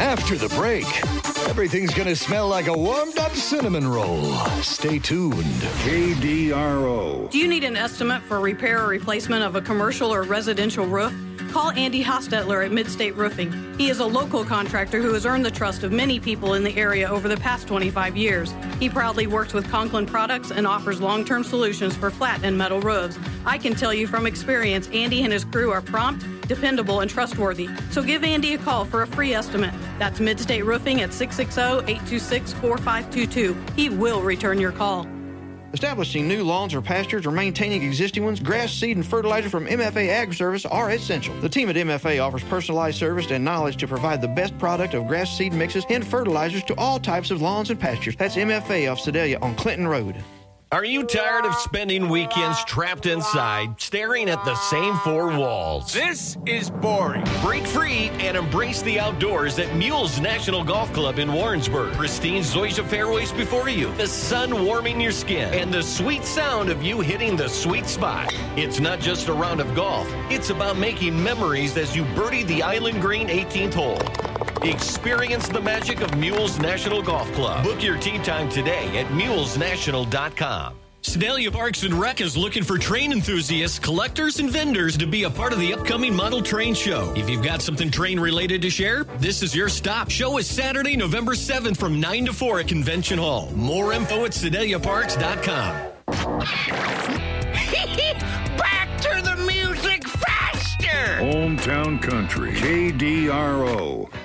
After the break, everything's going to smell like a warmed-up cinnamon roll. Stay tuned. KDRO. Do you need an estimate for repair or replacement of a commercial or residential roof? Call Andy Hostetler at Midstate Roofing. He is a local contractor who has earned the trust of many people in the area over the past 25 years. He proudly works with Conklin Products and offers long-term solutions for flat and metal roofs. I can tell you from experience, Andy and his crew are prompt, dependable, and trustworthy. So give Andy a call for a free estimate. That's Midstate Roofing at 660-826-4522. He will return your call. Establishing new lawns or pastures or maintaining existing ones, grass, seed, and fertilizer from MFA Ag Service are essential. The team at MFA offers personalized service and knowledge to provide the best product of grass seed mixes and fertilizers to all types of lawns and pastures. That's MFA of Sedalia on Clinton Road. Are you tired of spending weekends trapped inside, staring at the same four walls? This is boring. Break free and embrace the outdoors at Mules National Golf Club in Warrensburg. Pristine zoysia fairways before you, the sun warming your skin, and the sweet sound of you hitting the sweet spot. It's not just a round of golf. It's about making memories as you birdie the Island Green 18th hole. Experience the magic of Mules National Golf Club. Book your tee time today at mulesnational.com. Sedalia Parks and Rec is looking for train enthusiasts, collectors, and vendors to be a part of the upcoming Model Train Show. If you've got something train-related to share, this is your stop. Show is Saturday, November 7th from 9 to 4 at Convention Hall. More info at SedaliaParks.com. Back to the music faster! Hometown Country. KDRO.